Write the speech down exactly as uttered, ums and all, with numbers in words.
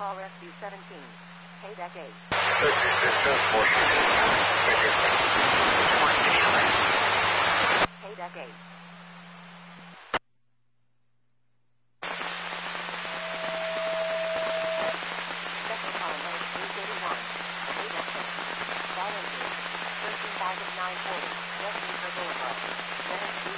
call Rescue seventeen. K deck eight. K deck eight. Second call Lake three thirty-one. K deck six. Volunteer. thirteen thousand nine hundred forty. West Newport Boulevard. Venice